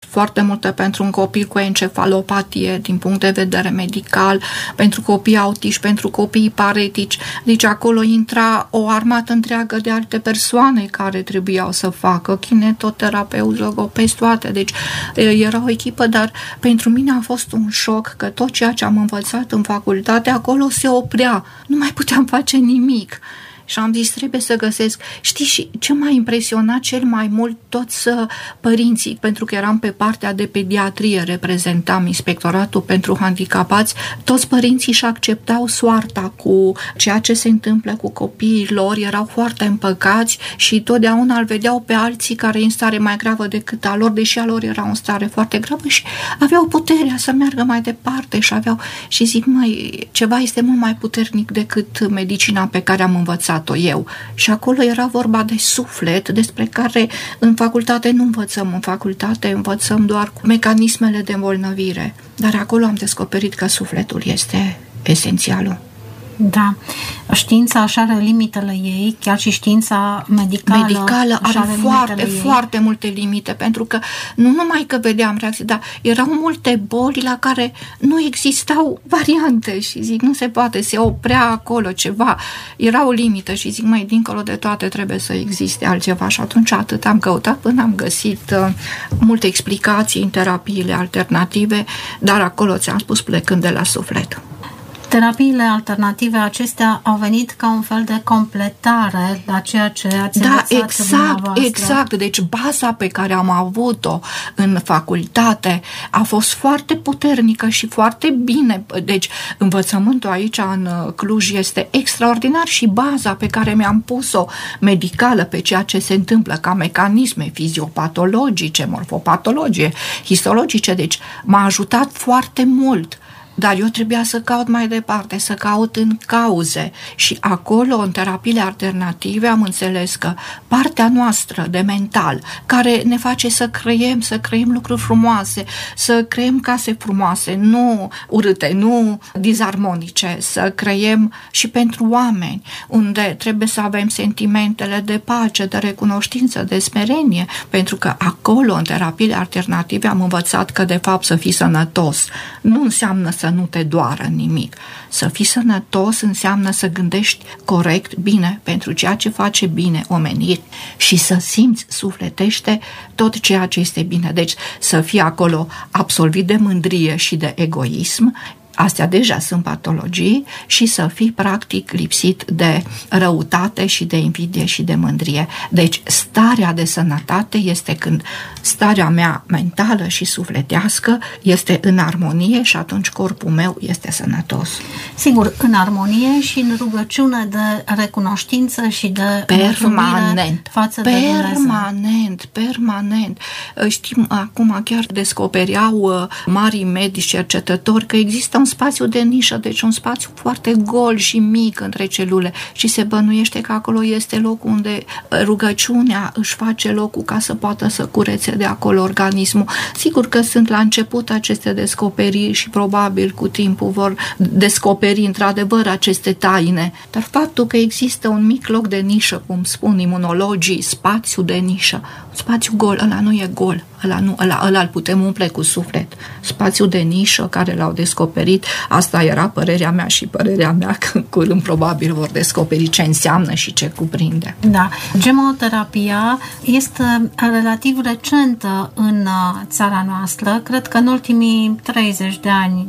foarte multe pentru un copil cu encefalopatie din punct de vedere medical, pentru copii autiști, pentru copii paretici. Deci acolo intra o armată întreagă de alte persoane care trebuiau să facă, kinetoterapeuți, logopezi, toate. Deci era o echipă, dar pentru mine a fost un șoc că tot ceea ce am învățat în facultate, acolo se oprea. Nu mai puteam face nimic. Și am zis, trebuie să găsesc. Știi, și ce m-a impresionat cel mai mult? Toți părinții, pentru că eram pe partea de pediatrie, reprezentam Inspectoratul pentru Handicapați, toți părinții își acceptau soarta cu ceea ce se întâmplă cu copiii lor, erau foarte împăcați și totdeauna îl vedeau pe alții care e în stare mai gravă decât a lor, deși a lor era în stare foarte gravă și aveau puterea să meargă mai departe și zic, măi, ceva este mult mai puternic decât medicina pe care am învățat eu. Și acolo era vorba de suflet, despre care în facultate nu învățăm. În facultate învățăm doar cu mecanismele de îmbolnăvire. Dar acolo am descoperit că sufletul este esențialul. Da. Știința așa are limitele ei, chiar și știința medicală are foarte multe limite, pentru că nu numai că vedeam reacții, dar erau multe boli la care nu existau variante și zic, nu se poate, se oprea acolo ceva, era o limită și zic, mai dincolo de toate trebuie să existe altceva și atunci atât am căutat până am găsit multe explicații în terapiile alternative, dar acolo ți-am spus plecând de la suflet. Terapiile alternative acestea au venit ca un fel de completare la ceea ce ați învățat dumneavoastră. Exact. Deci baza pe care am avut-o în facultate a fost foarte puternică și foarte bine. Deci învățământul aici în Cluj este extraordinar și baza pe care mi-am pus-o medicală pe ceea ce se întâmplă ca mecanisme fiziopatologice, morfopatologie, histologice, deci m-a ajutat foarte mult. Dar eu trebuia să caut mai departe, să caut în cauze și acolo, în terapiile alternative, am înțeles că partea noastră de mental, care ne face să creăm lucruri frumoase, să creăm case frumoase, nu urâte, nu disarmonice, să creăm și pentru oameni, unde trebuie să avem sentimentele de pace, de recunoștință, de smerenie, pentru că acolo, în terapiile alternative, am învățat că, de fapt, să fii sănătos nu înseamnă să nu te doară nimic. Să fii sănătos înseamnă să gândești corect, bine, pentru ceea ce face bine omenit și să simți sufletește tot ceea ce este bine. Deci să fii acolo absolvit de mândrie și de egoism, astea deja sunt patologii, și să fii practic lipsit de răutate și de invidie și de mândrie. Deci starea de sănătate este când starea mea mentală și sufletească este în armonie și atunci corpul meu este sănătos. Sigur, în armonie și în rugăciune de recunoștință și de permanent față de Dumnezeu. Permanent. Știm, acum chiar descopereau marii medici cercetători că există un spațiu de nișă, deci un spațiu foarte gol și mic între celule și se bănuiește că acolo este locul unde rugăciunea își face locul ca să poată să curețe de acolo organismul. Sigur că sunt la început aceste descoperiri și probabil cu timpul vor descoperi într-adevăr aceste taine, dar faptul că există un mic loc de nișă, cum spun imunologii, spațiu de nișă, spațiu gol, ăla nu e gol, ăla îl putem umple cu suflet. Spațiul de nișă care l-au descoperit, asta era părerea mea și părerea mea că curând probabil vor descoperi ce înseamnă și ce cuprinde. Da. Gemoterapia este relativ recentă în țara noastră. Cred că în ultimii 30 de ani,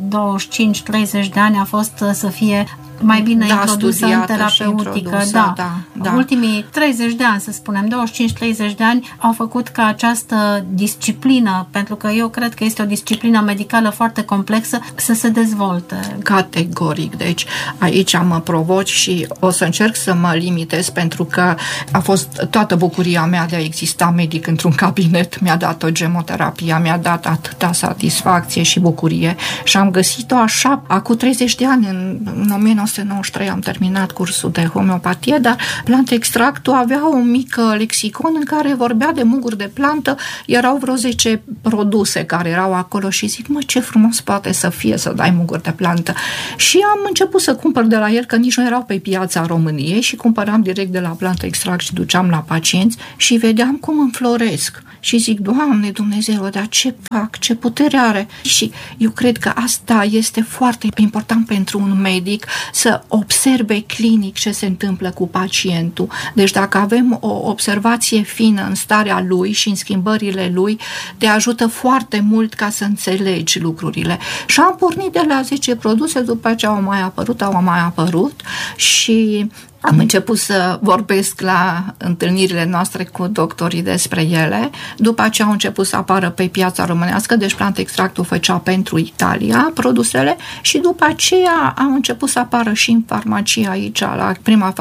25-30 de ani a fost să fie mai bine introdusă în terapeutică. Da. Ultimii 30 de ani, să spunem, 25-30 de ani au făcut ca această disciplină, pentru că eu cred că este o disciplină medicală foarte complexă, să se dezvolte. Categoric. Deci aici mă provoci și o să încerc să mă limitez, pentru că a fost toată bucuria mea de a exista medic într-un cabinet. Mi-a dat o gemoterapia, mi-a dat atâta satisfacție și bucurie și am găsit-o așa, acum 30 de ani, în 1993 am terminat cursul de homeopatie, dar plantextractul avea un mic lexicon în care vorbea de muguri de plantă, erau vreo 10 produse care erau acolo și zic, mă, ce frumos poate să fie să dai muguri de plantă. Și am început să cumpăr de la el, că nici nu erau pe piața României, și cumpăram direct de la plantextract și duceam la pacienți și vedeam cum înfloresc. și zic, Doamne Dumnezeu, dar ce fac, ce putere are? Și eu cred că asta este foarte important pentru un medic, să observe clinic ce se întâmplă cu pacientul. Deci dacă avem o observație fină în starea lui și în schimbările lui, te ajută foarte mult ca să înțelegi lucrurile. Și am pornit de la 10 produse, după ce au mai apărut și am început să vorbesc la întâlnirile noastre cu doctorii despre ele, după aceea au început să apară pe piața românească, deci Plant Extractul făcea pentru Italia produsele și după aceea au început să apară și în farmacie aici, la prima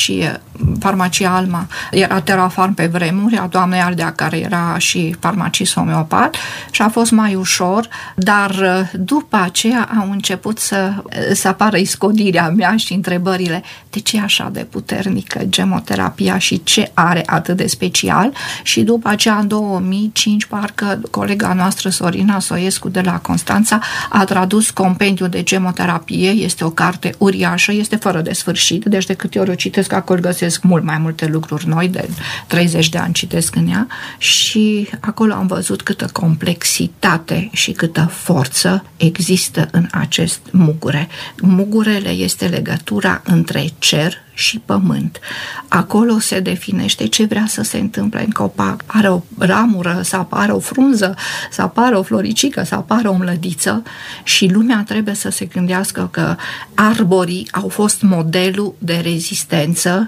farmacia Alma, era Terafarm pe vremuri, a doamnei Ardea, care era și farmacist homeopat și a fost mai ușor, dar după aceea au început să apară iscodirea mea și întrebările, de ce e așa de puternică gemoterapia și ce are atât de special. Și după aceea, în 2005, parcă colega noastră Sorina Soiescu de la Constanța a tradus Compendiul de gemoterapie, este o carte uriașă, este fără de sfârșit, deci de câte ori o citesc, acolo găsesc mult mai multe lucruri noi, de 30 de ani citesc în ea și acolo am văzut câtă complexitate și câtă forță există în acest mugure. Mugurele este legătura între cer și pământ. Acolo se definește ce vrea să se întâmple în copac. Are o ramură, să apară o frunză, să apară o floricică, să apară o mlădiță și lumea trebuie să se gândească că arborii au fost modelul de rezistență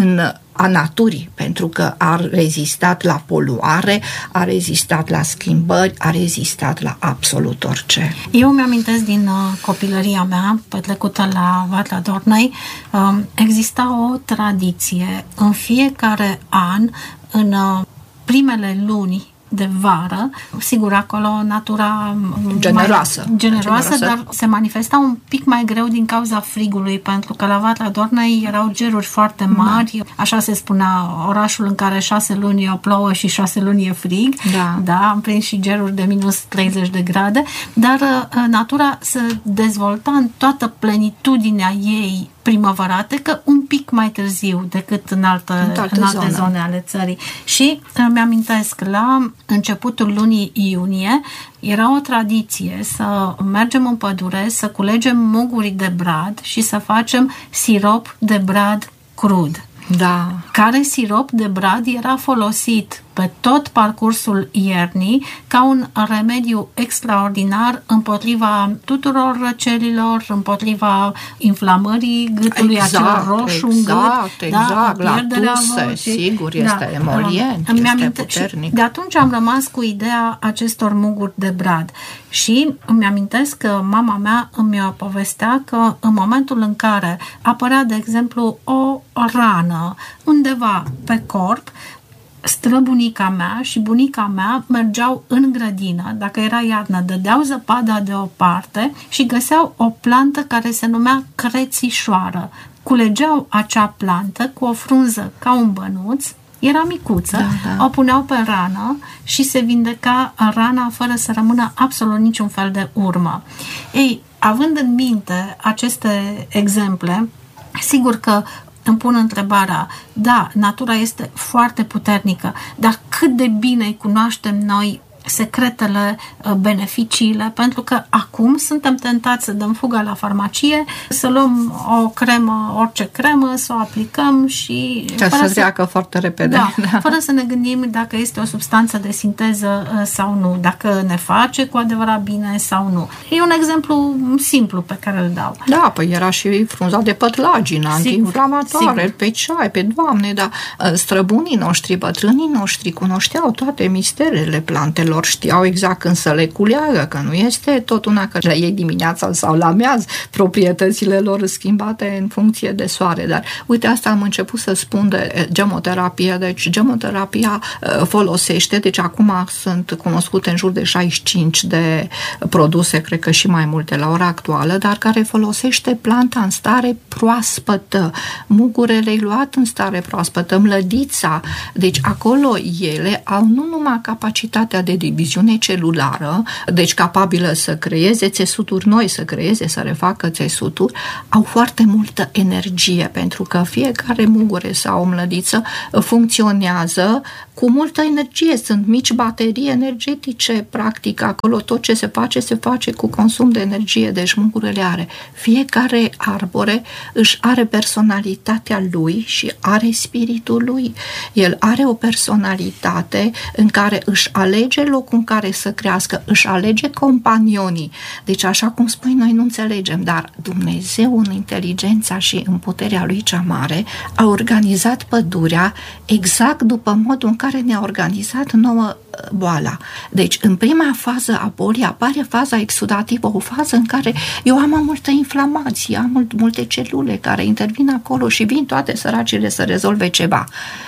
a naturii, pentru că a rezistat la poluare, a rezistat la schimbări, a rezistat la absolut orice. Eu mi-amintesc din copilăria mea, petrecută la Vatra Dornei, exista o tradiție. În fiecare an, în primele luni de vară, sigur, acolo natura generoasă, dar se manifesta un pic mai greu din cauza frigului, pentru că la Vatra Dornei erau geruri foarte mari, așa se spunea, orașul în care 6 luni plouă și 6 luni e frig, da, am prins și geruri de minus 30 de grade, dar natura se dezvolta în toată plenitudinea ei primăvărate, că un pic mai târziu decât în alte zone ale țării. Și mi-amintesc, la începutul lunii iunie era o tradiție să mergem în pădure, să culegem muguri de brad și să facem sirop de brad crud. Da. Care sirop de brad era folosit pe tot parcursul iernii ca un remediu extraordinar împotriva tuturor răcelilor, împotriva inflamării gâtului, acel roșu în gât, la tuse, sigur, este emolient, este puternic. De atunci am rămas cu ideea acestor muguri de brad și îmi amintesc că mama mea îmi povestea că în momentul în care apărea, de exemplu, o rană undeva pe corp, străbunica mea și bunica mea mergeau în grădină, dacă era iarnă, dădeau zăpada deoparte și găseau o plantă care se numea crețișoară. Culegeau acea plantă cu o frunză ca un bănuț, era micuță, o puneau pe rană și se vindeca rana fără să rămână absolut niciun fel de urmă. Ei, având în minte aceste exemple, sigur că îmi pun întrebarea, da, natura este foarte puternică, dar cât de bine îi cunoaștem noi secretele, beneficiile, pentru că acum suntem tentați să dăm fuga la farmacie, să luăm o cremă, orice cremă, să o aplicăm și să treacă foarte repede. Da, fără să ne gândim dacă este o substanță de sinteză sau nu, dacă ne face cu adevărat bine sau nu. E un exemplu simplu pe care îl dau. Da, păi era și frunza de pătlagină, antiinflamatoare, pe ceai, pe Doamne, dar străbunii noștri, bătrânii noștri cunoșteau toate misterele plantelor, știau exact când să le culeagă, că nu este tot una că le iei dimineața sau la amiază, proprietățile lor schimbate în funcție de soare. Dar uite, asta am început să spun de gemoterapie. Deci gemoterapia folosește, deci acum sunt cunoscute în jur de 65 de produse, cred că și mai multe la ora actuală, dar care folosește planta în stare proaspătă, mugurele luat în stare proaspătă, mlădița. Deci acolo ele au nu numai capacitatea de diviziune celulară, deci capabilă să creeze țesuturi noi, să refacă țesuturi, au foarte multă energie, pentru că fiecare mugure sau o mlădiță funcționează cu multă energie. Sunt mici baterii energetice, practic, acolo tot ce se face cu consum de energie, deci mungurele are. Fiecare arbore își are personalitatea lui și are spiritul lui. El are o personalitate în care își alege locul în care să crească, își alege companionii. Deci, așa cum spui, noi nu înțelegem, dar Dumnezeu, în inteligența și în puterea lui cea mare, a organizat pădurea exact după modul în care ne-a organizat nouă boala. Deci, în prima fază a bolii apare faza exudativă, o fază în care eu am multă inflamație, am multe celule care intervin acolo și vin toate săracile să rezolve ceva.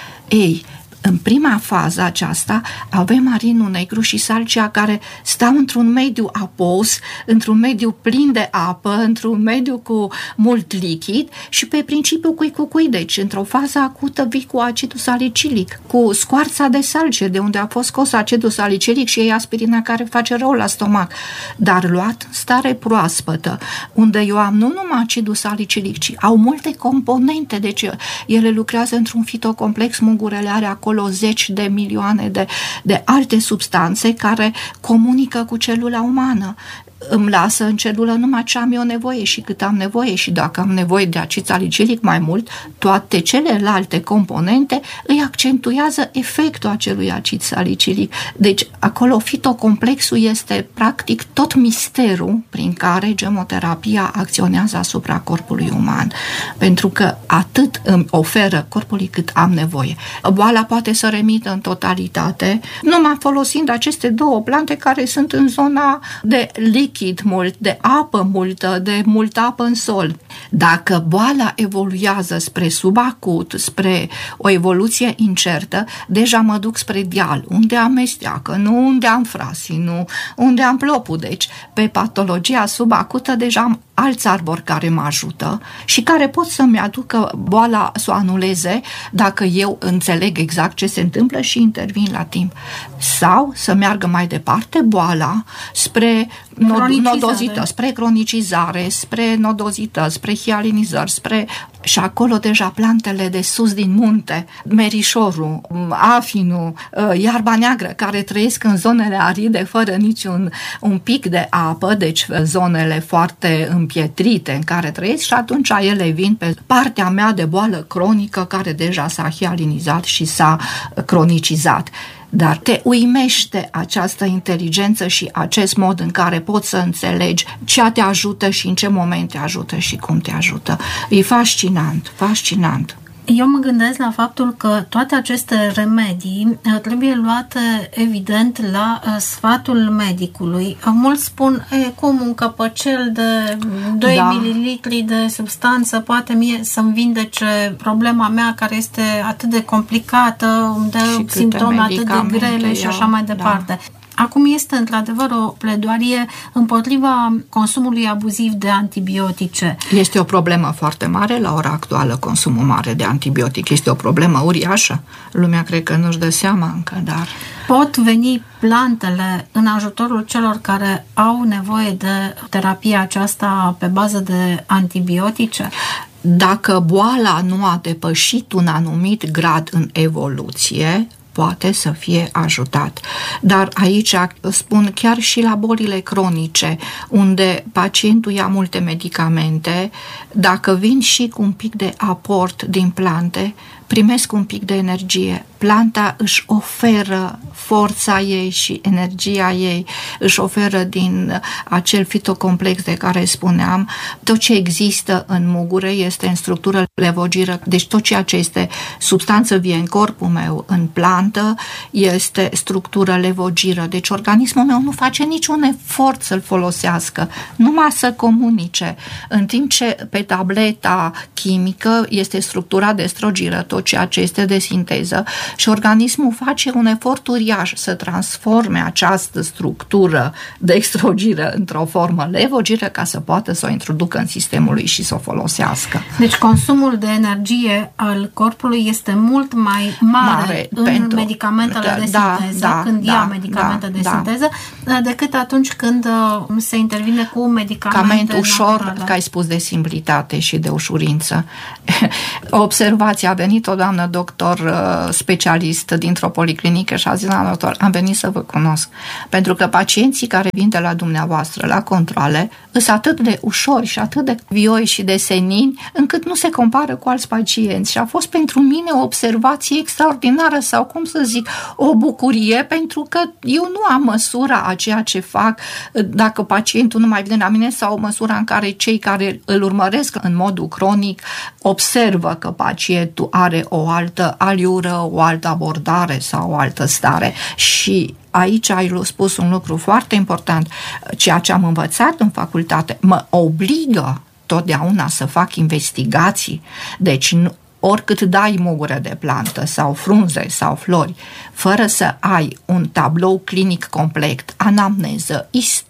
Ei, în prima fază aceasta avem marinul negru și salcia care stau într-un mediu apos, într-un mediu plin de apă, într-un mediu cu mult lichid și pe principiu cuicui. Deci, într-o fază acută vii cu acidul salicilic, cu scoarța de salcie, de unde a fost scos acidul salicilic și e aspirina care face rău la stomac. Dar luat în stare proaspătă, unde eu am nu numai acidul salicilic, ci au multe componente, deci ele lucrează într-un fitocomplex, mungurele are acolo zeci de milioane de alte substanțe care comunică cu celula umană. Îmi lasă în celulă numai ce am eu nevoie și cât am nevoie și dacă am nevoie de acid salicilic mai mult, toate celelalte componente îi accentuează efectul acelui acid salicilic. Deci acolo fitocomplexul este practic tot misterul prin care gemoterapia acționează asupra corpului uman, pentru că atât îmi oferă corpului cât am nevoie. Boala poate să remită în totalitate numai folosind aceste două plante care sunt în zona de lichid mult, de apă multă, de multă apă în sol. Dacă boala evoluează spre subacut, spre o evoluție incertă, deja mă duc spre deal, unde am mesteacă, nu unde am frasii, nu unde am plopul. Deci, pe patologia subacută deja am alți arbori care mă ajută și care pot să-mi aducă boala să o anuleze dacă eu înțeleg exact ce se întâmplă și intervin la timp. Sau să meargă mai departe boala spre nodozită, spre cronicizare, spre nodozită, spre hialinizări, și acolo deja plantele de sus din munte, merișorul, afinul, iarba neagră, care trăiesc în zonele aride fără niciun un pic de apă, deci zonele foarte împietrite în care trăiesc și atunci ele vin pe partea mea de boală cronică care deja s-a hialinizat și s-a cronicizat. Dar te uimește această inteligență și acest mod în care poți să înțelegi ce te ajută și în ce moment te ajută și cum te ajută. E fascinant, fascinant. Eu mă gândesc la faptul că toate aceste remedii trebuie luate, evident, la sfatul medicului. Mulți spun, cum un căpăcel de 2 mililitri de substanță poate mie să-mi vindece problema mea care este atât de complicată, îmi dă simptome atât de grele și așa mai departe. Acum este într-adevăr o pledoarie împotriva consumului abuziv de antibiotice. Este o problemă foarte mare la ora actuală, consumul mare de antibiotic. Este o problemă uriașă. Lumea cred că nu-și dă seama încă, dar... Pot veni plantele în ajutorul celor care au nevoie de terapia aceasta pe bază de antibiotice? Dacă boala nu a depășit un anumit grad în evoluție, poate să fie ajutat. Dar aici spun chiar și la bolile cronice, unde pacientul ia multe medicamente, dacă vin și cu un pic de aport din plante, primesc un pic de energie. Planta își oferă forța ei și energia ei, își oferă din acel fitocomplex de care spuneam. Tot ce există în mugure este în structură levogiră, deci tot ceea ce este substanță vie în corpul meu, în plantă, este structură levogiră. Deci organismul meu nu face niciun efort să-l folosească, numai să comunice. În timp ce pe tableta chimică este structura de estrogiră, tot ceea ce este de sinteză, și organismul face un efort uriaș să transforme această structură de estrogiră într-o formă levogiră ca să poată să o introducă în sistemul lui și să o folosească. Deci consumul de energie al corpului este mult mai mare în medicamentele de sinteză, când ia medicamente de sinteză, decât atunci când se intervine cu medicamente ușor, naturale. că ai spus de simplitate și de ușurință. Observația a venit venit o doamnă doctor specialist dintr-o policlinică și a zis: doamnă doctor, am venit să vă cunosc, pentru că pacienții care vin de la dumneavoastră la controale sunt atât de ușori și atât de vioi și de senini, încât nu se compară cu alți pacienți. Și a fost pentru mine o observație extraordinară, sau cum să zic, o bucurie, pentru că eu nu am măsura a ceea ce fac dacă pacientul nu mai vine la mine, sau măsura în care cei care îl urmăresc în modul cronic observă că pacientul are o altă aliură, o altă abordare sau o altă stare. Și aici ai spus un lucru foarte important. Ceea ce am învățat în facultate mă obligă totdeauna să fac investigații. Deci oricât dai mugură de plantă sau frunze sau flori, fără să ai un tablou clinic complet, anamneză,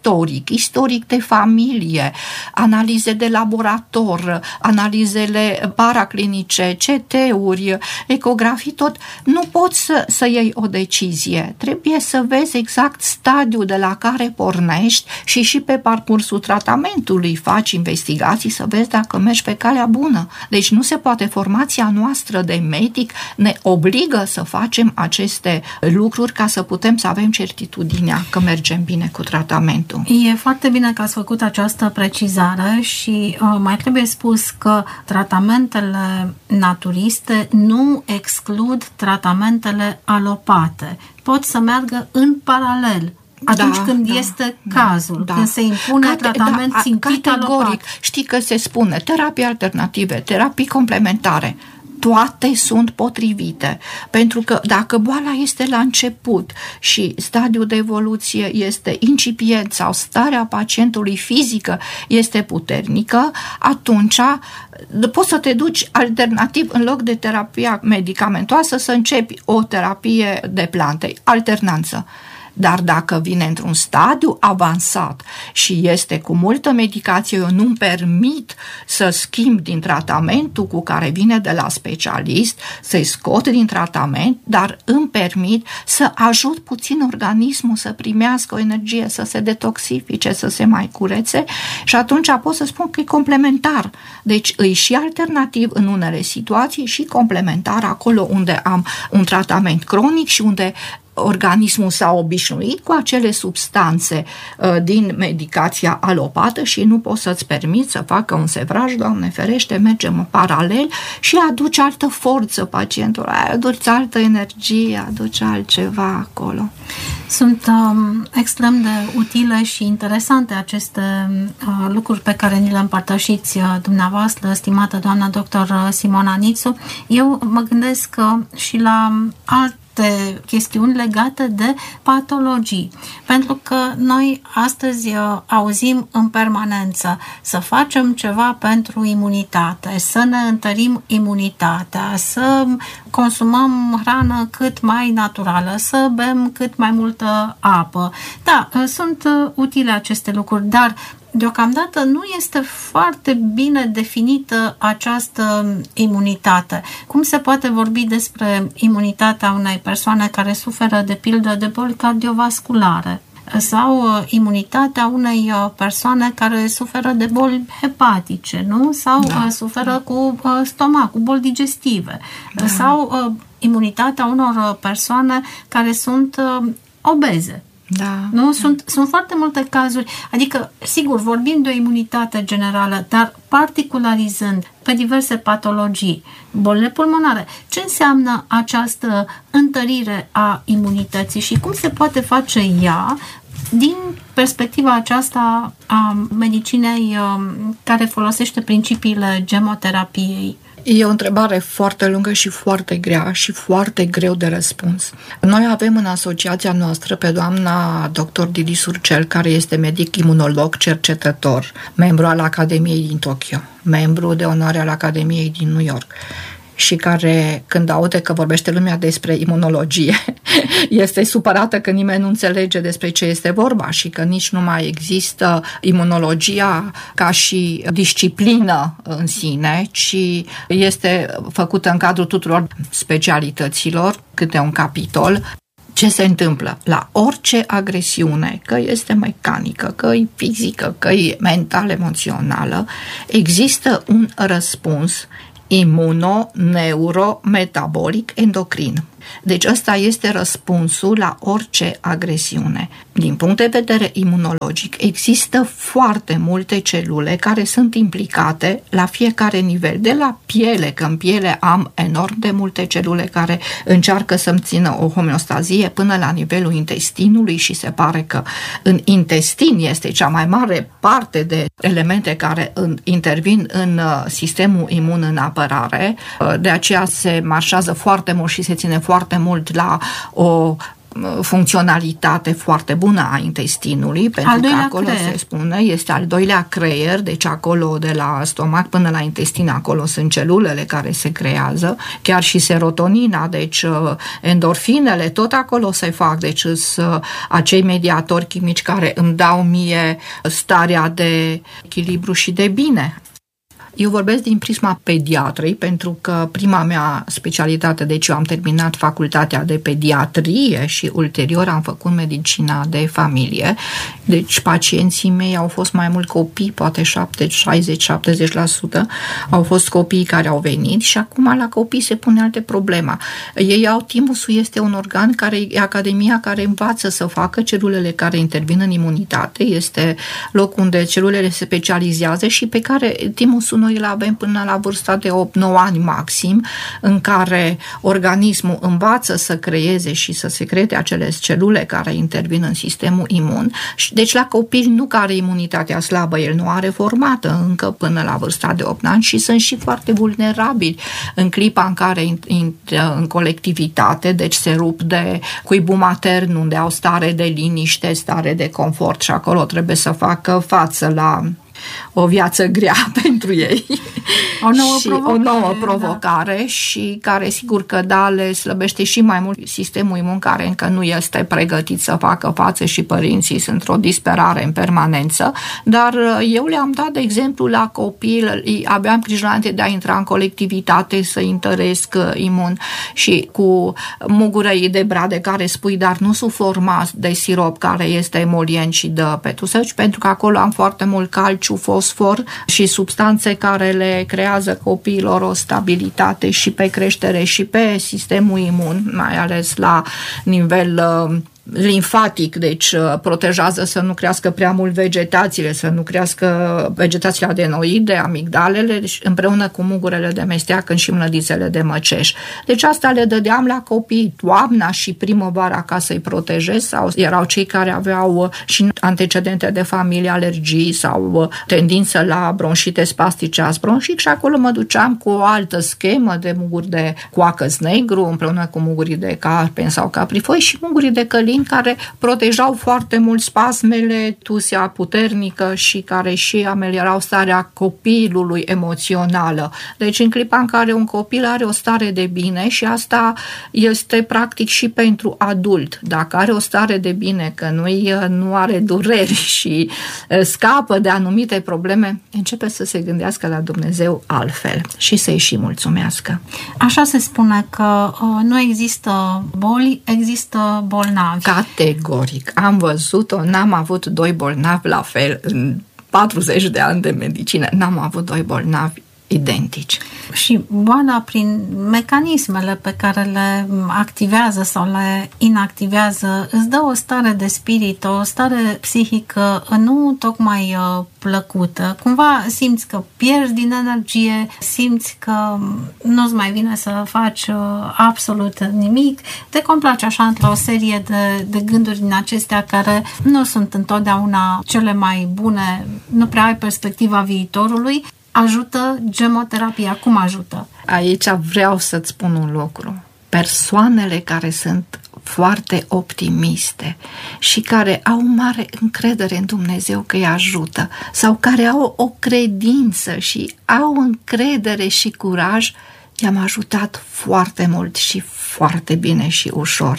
istoric de familie, analize de laborator, analizele paraclinice, CT-uri, ecografii, tot, nu poți să iei o decizie. Trebuie să vezi exact stadiul de la care pornești și pe parcursul tratamentului faci investigații să vezi dacă mergi pe calea bună. Deci nu se poate. Formația noastră de medic ne obligă să facem aceste lucruri ca să putem să avem certitudinea că mergem bine cu tratamentul. E foarte bine că ați făcut această precizare și mai trebuie spus că tratamentele naturiste nu exclud tratamentele alopate. Pot să meargă în paralel atunci când este cazul, când se impune tratament țintit alopat. Știi că se spune terapii alternative, terapii complementare, toate sunt potrivite, pentru că dacă boala este la început și stadiul de evoluție este incipient sau starea pacientului fizică este puternică, atunci poți să te duci alternativ, în loc de terapia medicamentoasă, să începi o terapie de plante, alternanță. Dar dacă vine într-un stadiu avansat și este cu multă medicație, eu nu-mi permit să schimb din tratamentul cu care vine de la specialist, să-i scot din tratament, dar îmi permit să ajut puțin organismul să primească o energie, să se detoxifice, să se mai curețe, și atunci pot să spun că e complementar. Deci îi și alternativ în unele situații și complementar acolo unde am un tratament cronic și unde organismul s-a obișnuit cu acele substanțe din medicația alopată și nu poți să-ți permiți să facă un sevraj, Doamne ferește, mergem în paralel și aduci altă forță pacientului, aduci altă energie, aduci altceva acolo. Sunt extrem de utile și interesante aceste lucruri pe care ni le împărtășiți dumneavoastră, stimată doamna doctor Simona Nițu. Eu mă gândesc și la alte chestiuni legate de patologii. Pentru că noi astăzi auzim în permanență să facem ceva pentru imunitate, să ne întărim imunitatea, să consumăm hrană cât mai naturală, să bem cât mai multă apă. Da, sunt utile aceste lucruri, dar deocamdată nu este foarte bine definită această imunitate. Cum se poate vorbi despre imunitatea unei persoane care suferă de pildă de boli cardiovasculare sau imunitatea unei persoane care suferă de boli hepatice, nu? Sau suferă cu stomac, cu boli digestive, sau imunitatea unor persoane care sunt obeze. Da. Nu? Sunt foarte multe cazuri, adică, sigur, vorbim de o imunitate generală, dar particularizând pe diverse patologii, bolile pulmonare, ce înseamnă această întărire a imunității și cum se poate face ea din perspectiva aceasta a medicinei care folosește principiile gemoterapiei? E o întrebare foarte lungă și foarte grea și foarte greu de răspuns. Noi avem în asociația noastră pe doamna dr. Didi Surcel, care este medic imunolog cercetător, membru al Academiei din Tokyo, membru de onoare al Academiei din New York, și care, când aude că vorbește lumea despre imunologie, este supărată că nimeni nu înțelege despre ce este vorba și că nici nu mai există imunologia ca și disciplină în sine, ci este făcută în cadrul tuturor specialităților, câte un capitol. Ce se întâmplă? La orice agresiune, că este mecanică, că e fizică, că e mental, emoțională, există un răspuns imuno-neurometabolic endocrin. Deci ăsta este răspunsul la orice agresiune. Din punct de vedere imunologic, există foarte multe celule care sunt implicate la fiecare nivel, de la piele, că în piele am enorm de multe celule care încearcă să-mi țină o homeostazie, până la nivelul intestinului, și se pare că în intestin este cea mai mare parte de elemente care intervin în sistemul imun în apărare. De aceea se marșează foarte mult și se ține foarte mult la o funcționalitate foarte bună a intestinului, pentru că acolo creier. Se spune, este al doilea creier, deci acolo de la stomac până la intestin, acolo sunt celulele care se creează, chiar și serotonina, deci endorfinele, tot acolo se fac, deci sunt acei mediatori chimici care îmi dau mie starea de echilibru și de bine. Eu vorbesc din prisma pediatrei, pentru că prima mea specialitate, deci eu am terminat facultatea de pediatrie și ulterior am făcut medicina de familie. Deci pacienții mei au fost mai mult copii, poate 60-70% au fost copii care au venit, și acum la copii se pune alte probleme. Ei au timusul, este un organ care e academia care învață să facă celulele care intervin în imunitate, este locul unde celulele se specializează și pe care timusul noi îl avem până la vârsta de 8-9 ani maxim, în care organismul învață să creeze și să secrete acele celule care intervin în sistemul imun. Deci la copii nu care imunitatea slabă, el nu are formată încă până la vârsta de 8 ani și sunt și foarte vulnerabili în clipa în care intră în colectivitate, deci se rup de cuibul matern, unde au stare de liniște, stare de confort, și acolo trebuie să facă față la o viață grea pentru ei. O nouă provocare, da. Și care sigur că le slăbește și mai mult sistemul imun, care încă nu este pregătit să facă față, și părinții sunt într-o disperare în permanență. Dar eu le-am dat, de exemplu, la copii, aveam grijă înainte de a intra în colectivitate să întăresc imun, și cu mugurăii de brade care spui, dar nu sub forma de sirop care este emolient și dă petusăci, pentru că acolo am foarte mult calciu, fosfor și substanțe care le creează copiilor o stabilitate și pe creștere și pe sistemul imun, mai ales la nivel limfatic, deci protejează să nu crească prea mult vegetațiile, să nu crească vegetațiile adenoide, amigdalele, deci împreună cu mugurele de mesteacă și mlădițele de măceș. Deci asta le dădeam la copii toamna și primăvara ca să-i protejez, sau erau cei care aveau și antecedente de familie, alergii sau tendință la bronșite spastice, bronșic, și acolo mă duceam cu o altă schemă de muguri de coacăz negru împreună cu mugurii de carpen sau caprifoi și mugurii de călin, care protejau foarte mult spasmele, tusea puternică și care și ameliorau starea copilului emoțională. Deci în clipa în care un copil are o stare de bine, și asta este practic și pentru adult, dacă are o stare de bine, că nu are dureri și scapă de anumite probleme, începe să se gândească la Dumnezeu altfel și să-i și mulțumească. Așa se spune că nu există boli, există bolnavi. Categoric. Am văzut-o, n-am avut 2 bolnavi la fel în 40 de ani de medicină. N-am avut 2 bolnavi identici. Și boala, prin mecanismele pe care le activează sau le inactivează, îți dă o stare de spirit, o stare psihică nu tocmai plăcută. Cumva simți că pierzi din energie, simți că nu-ți mai vine să faci absolut nimic. Te complaci așa într-o serie de gânduri din acestea care nu sunt întotdeauna cele mai bune, nu prea ai perspectiva viitorului. Ajută gemoterapia? Cum ajută? Aici vreau să-ți spun un lucru. Persoanele care sunt foarte optimiste și care au mare încredere în Dumnezeu că îi ajută, sau care au o credință și au încredere și curaj, i-am ajutat foarte mult și foarte bine și ușor.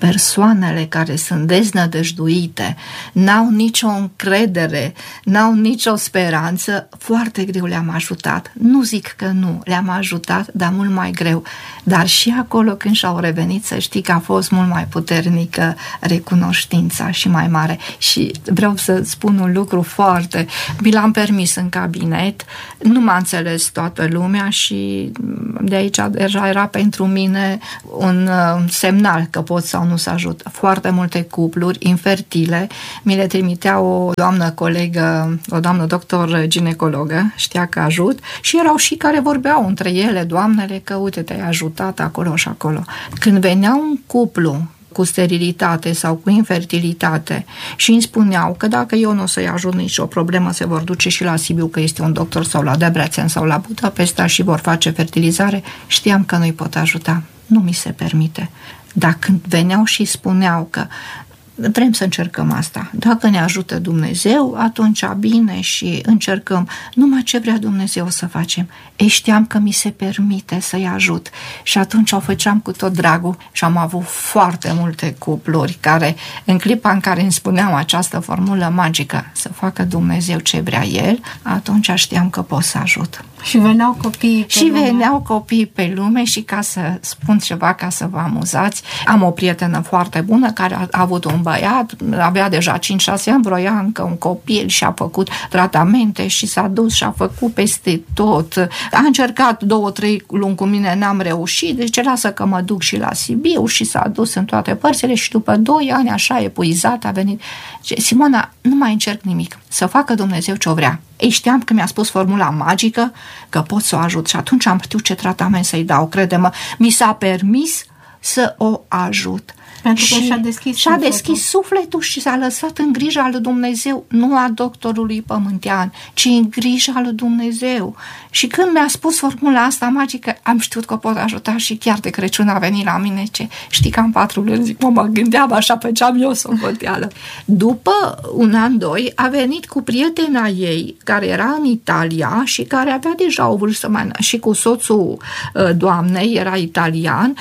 persoanele care sunt deznădăjduite, n-au nicio încredere, n-au nicio speranță, foarte greu le-am ajutat. Nu zic că nu, le-am ajutat, dar mult mai greu. Dar și acolo când și-au revenit, să știi că a fost mult mai puternică recunoștința și mai mare. Și vreau să spun un lucru foarte... Mi l-am permis în cabinet, nu m-a înțeles toată lumea și de aici deja era pentru mine un semnal că pot sau nu să ajut. Foarte multe cupluri infertile mi le trimitea o doamnă colegă, o doamnă doctor ginecologă, știa că ajut, și erau și care vorbeau între ele, doamnele, că uite, te-ai ajutat acolo și acolo. Când venea un cuplu cu sterilitate sau cu infertilitate și îmi spuneau că dacă eu nu o să-i ajut nicio problemă, se vor duce și la Sibiu, că este un doctor, sau la Debrecen sau la Budapesta și vor face fertilizare, știam că nu-i pot ajuta. Nu mi se permite. Dar când veneau și spuneau că vrem să încercăm asta, dacă ne ajută Dumnezeu, atunci bine și încercăm numai ce vrea Dumnezeu să facem. Știam că mi se permite să-i ajut și atunci o făceam cu tot dragul și am avut foarte multe cupluri care, în clipa în care îmi spuneam această formulă magică, să facă Dumnezeu ce vrea El, atunci știam că pot să ajut. Și veneau copiii pe lume. Veneau copiii pe lume și, ca să spun ceva, ca să vă amuzați, am o prietenă foarte bună care a avut un băiat, avea deja 5-6 ani, vroia încă un copil și a făcut tratamente și s-a dus și a făcut peste tot. A încercat 2-3 luni cu mine, n-am reușit, deci lasă că mă duc și la Sibiu și s-a dus în toate părțile și după 2 ani, așa epuizat, a venit. Simona, nu mai încerc nimic, să facă Dumnezeu ce-o vrea. Știam că mi-a spus formula magică, că pot să o ajut și atunci am știut ce tratament să-i dau, crede-mă. Mi s-a permis să o ajut. Pentru că și-a deschis sufletul și s-a lăsat în grija lui Dumnezeu, nu a doctorului pământean, ci în grija lui Dumnezeu. Și când mi-a spus formula asta magică, am știut că o pot ajuta și chiar de Crăciun a venit la mine, ce știi că am 4 luni, zic, mă gândeam așa, făceam eu socoteală. După 1 an, 2, a venit cu prietena ei, care era în Italia și care avea deja o vârstă mai înaltă, și cu soțul doamnei, era italian,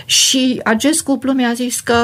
și acest cuplu mi-a zis că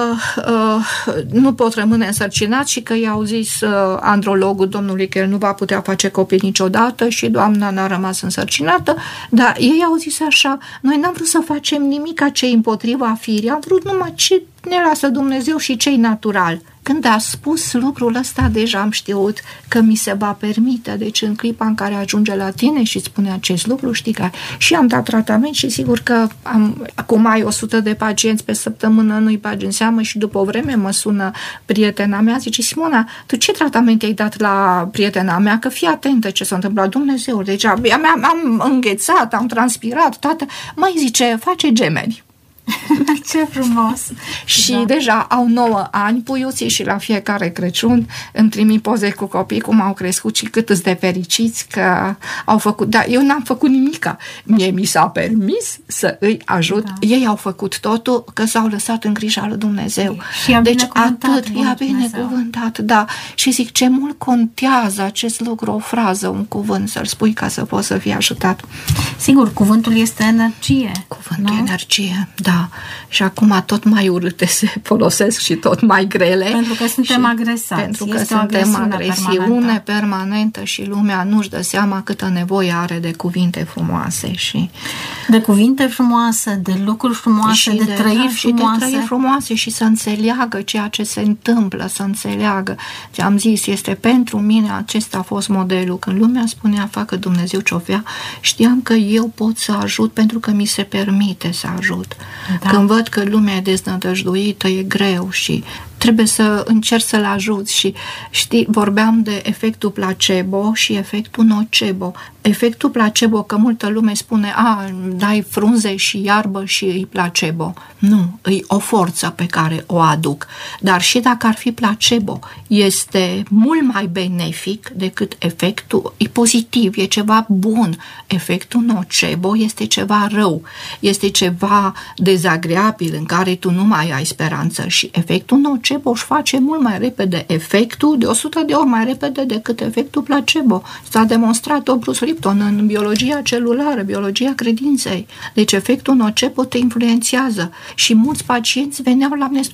nu pot rămâne însărcinat și că i-au zis andrologul domnului că el nu va putea face copii niciodată și doamna n-a rămas însărcinată, dar ei au zis așa, noi n-am vrut să facem nimic a ce împotriva firii, am vrut numai ce ne lasă Dumnezeu și ce-i natural. Când a spus lucrul ăsta, deja am știut că mi se va permite, deci în clipa în care ajunge la tine și spune acest lucru, știi că și am dat tratament și sigur că acum ai 100 de pacienți pe săptămână, nu-i bagi în seamă și după o vreme mă sună prietena mea, zice, Simona, tu ce tratament ai dat la prietena mea? Că fii atentă ce s-a întâmplat, Dumnezeu, deci am înghețat, am transpirat, toată, mai zice, face gemeni. Ce frumos! Și deja au 9 ani puiuții și la fiecare Crăciun îmi trimit poze cu copii cum au crescut și cât îți de fericiți că au făcut. Dar eu n-am făcut nimica. Mie mi s-a permis să îi ajut. Da. Ei au făcut totul că s-au lăsat în grija lui Dumnezeu. Și deci atât i-a binecuvântat, da. Și zic, ce mult contează acest lucru, o frază, un cuvânt să-l spui ca să poți să fii ajutat. Sigur, cuvântul este energie. Cuvântul e energie, da. Și acum tot mai urâte se folosesc și tot mai grele. Pentru că suntem agresați. Pentru că suntem agresiune permanentă și lumea nu-și dă seama câtă nevoie are de cuvinte frumoase. Și de cuvinte frumoase, de lucruri frumoase, de trăiri frumoase. Și de trăiri frumoase și să înțeleagă ceea ce se întâmplă, să înțeleagă. Ce-am zis, este pentru mine, acesta a fost modelul. Când lumea spunea, facă Dumnezeu ce-o vrea, știam că eu pot să ajut pentru că mi se permite să ajut. Da. Când văd că lumea e deznădăjduită, e greu și trebuie să încerc să-l ajut și știi, vorbeam de efectul placebo și efectul nocebo. Efectul placebo, că multă lume spune, dai frunze și iarbă și îi placebo. Nu, e o forță pe care o aduc. Dar și dacă ar fi placebo, este mult mai benefic decât efectul, e pozitiv, e ceva bun. Efectul nocebo este ceva rău, este ceva dezagreabil în care tu nu mai ai speranță și efectul nocebo își face mult mai repede efectul, de 100 de ori mai repede decât efectul placebo. S-a demonstrat Bruce Lipton în biologia celulară, biologia credinței. Deci efectul nocebo te influențează și mulți pacienți veneau la mine și spuneam,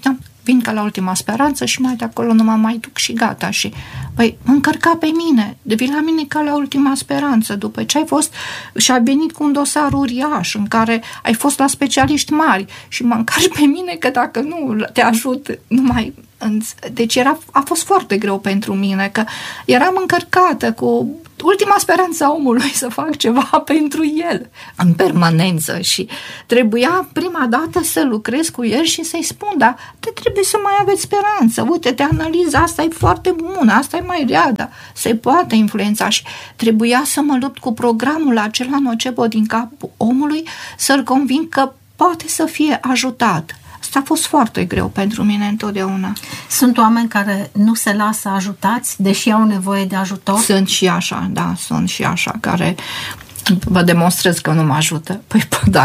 vin ca la ultima speranță și mai de acolo nu mă mai duc și gata. Și, păi, mă încărca pe mine, de vin la mine ca la ultima speranță, după ce ai fost și ai venit cu un dosar uriaș în care ai fost la specialiști mari și mă încarci pe mine că dacă nu te ajut, nu mai... Deci a fost foarte greu pentru mine, că eram încărcată cu ultima speranță a omului să fac ceva pentru el în permanență și trebuia prima dată să lucrez cu el și să-i spun, da, te trebuie să mai aveți speranță, uite, te analiza, asta e foarte bună, asta e mai rea, dar se poate influența și trebuia să mă lupt cu programul acela nocebo din capul omului, să-l conving că poate să fie ajutat. Asta a fost foarte greu pentru mine întotdeauna. Sunt oameni care nu se lasă ajutați, deși au nevoie de ajutor? Sunt și așa, da, sunt și așa, care vă demonstrez că nu mă ajută. Păi,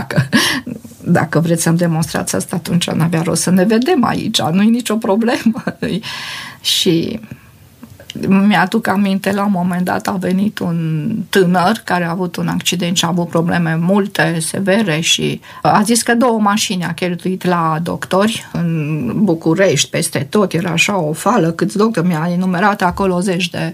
dacă vreți să-mi demonstrați asta, atunci n-avea rost să ne vedem aici, nu e nicio problemă. Și... mi-aduc aminte, la un moment dat a venit un tânăr care a avut un accident și a avut probleme multe, severe și a zis că 2 mașini a cheltuit la doctori în București, peste tot, era așa o fală, câți doctori, mi-a enumerat acolo 10